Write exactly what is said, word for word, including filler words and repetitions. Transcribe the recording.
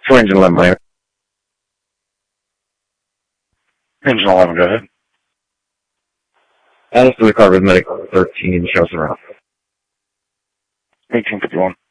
For engine eleven, Miami. Engine eleven, go ahead. Alice to the car with medic thirteen, shows around. eighteen fifty-one.